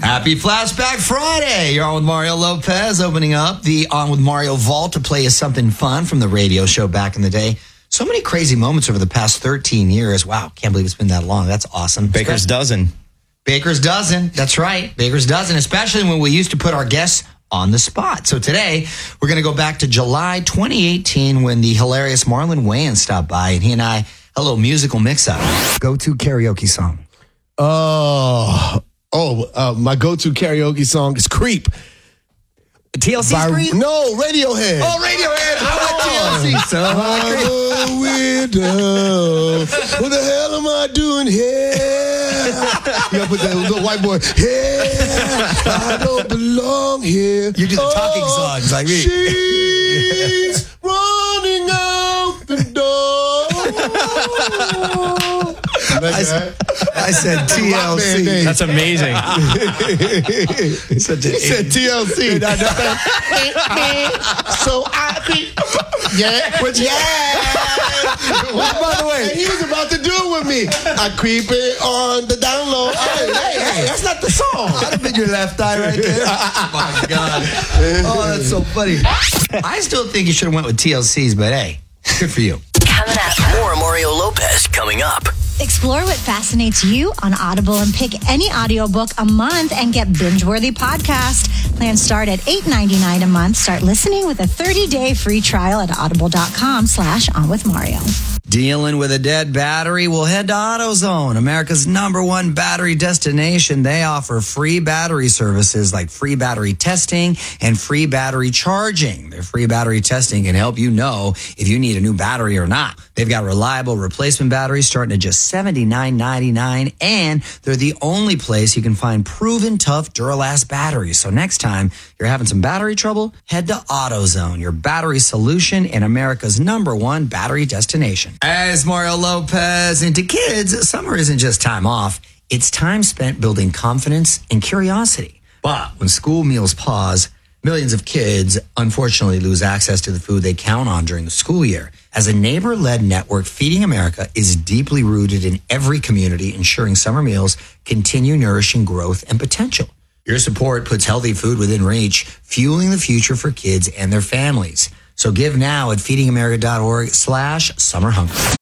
Happy Flashback Friday. You're on with Mario Lopez, opening up the On with Mario Vault to play you something fun from the radio show back in the day. So many crazy moments over the past 13 years. Wow, can't believe it's been that long. That's awesome. Baker's Dozen. Baker's Dozen. That's right. Baker's Dozen, especially when we used to put our guests on the spot. So today, we're going to go back to July 2018 when the hilarious Marlon Wayans stopped by, and he and I had a little musical mix-up. Go-to karaoke song. My go-to karaoke song is Creep. TLC's Creep? No, Radiohead. Oh, Radiohead. I want TLC, so what the hell am I doing here? You gotta put that little white boy, I don't belong here. You do the talking songs like me. She's running out the door. I said TLC. That's amazing. He said TLC. So I think, by the way, he was about to do it with me. I creep it on the down low. Hey, that's not the song. I'd have been your left eye right there. Oh, my God. Oh, that's so funny. I still think you should have went with TLC's, but hey, good for you. Coming up. More Mario Lopez coming up. Explore what fascinates you on Audible and pick any audiobook a month and get binge-worthy podcast. Plans start at $8.99 a month. Start listening with a 30-day free trial at audible.com/onwithmario. Dealing with a dead battery? Well, head to AutoZone, America's #1 battery destination. They offer free battery services like free battery testing and free battery charging. Their free battery testing can help you know if you need a new battery or not. They've got reliable replacement batteries starting at just $79.99, and they're the only place you can find proven tough Duralast batteries. So next time you're having some battery trouble, head to AutoZone, your battery solution in America's #1 battery destination. As Mario Lopez, and to kids, summer isn't just time off. It's time spent building confidence and curiosity. But when school meals pause, millions of kids unfortunately lose access to the food they count on during the school year. As a neighbor-led network, Feeding America is deeply rooted in every community, ensuring summer meals continue nourishing growth and potential. Your support puts healthy food within reach, fueling the future for kids and their families. So give now at feedingamerica.org/summerhunger.